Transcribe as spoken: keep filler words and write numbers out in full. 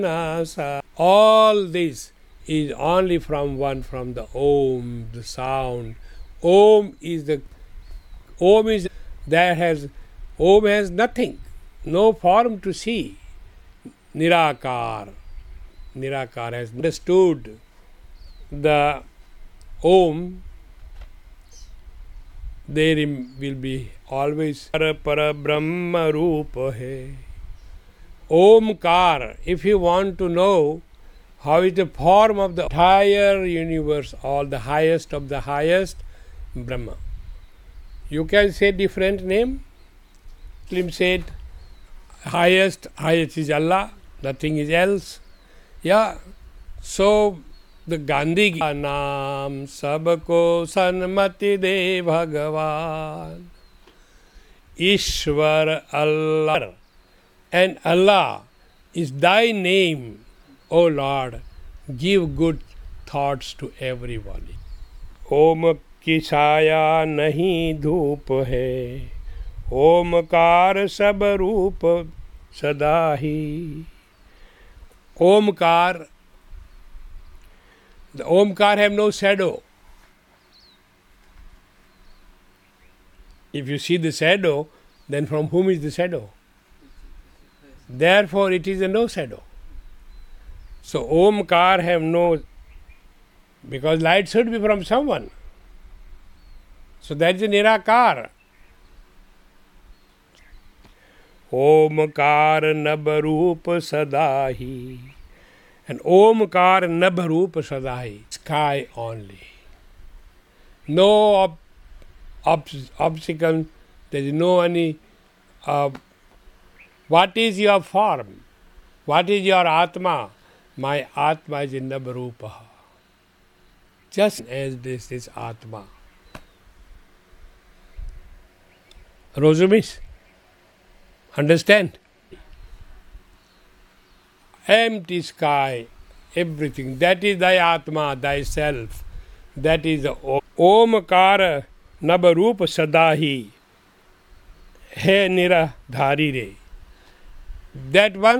All this is only from one, from the Om, the sound. Om is the Om is that has Om has nothing, no form to see. Nirakar. Nirakar has understood the Om. There will be always Para Para Brahma Rupa hai. Omkar, if you want to know how is the form of the entire universe, all the highest of the highest, Brahma. You can say different name. Muslim said highest, highest is Allah, nothing is else. Yeah, so the Gandhi Naam Sabko Sanmati De Bhagavan Ishwar Allah. And Allah is thy name, O Lord. Give good thoughts to everyone. Om ki छाया नहीं धूप है, ओमकार सब रूप सदा ही. Omkar, the Omkar have no shadow. If you see the shadow, then from whom is the shadow? Therefore, it is a no shadow. So, Omkar have no, because light should be from someone. So, that is a Nirakar. Omkar Nabharup Sadahi. And Omkar Nabharup Sadahi. Sky only. No ob- ob- obstacle, there is no any. Uh, What is your form? What is your Atma? My Atma is in Nabharupa. Just as this is Atma. Rosumis? Understand? Empty sky, everything. That is thy Atma, thyself. That is the Omkara Nabharupa Sadahi. He Niradhari Re. That one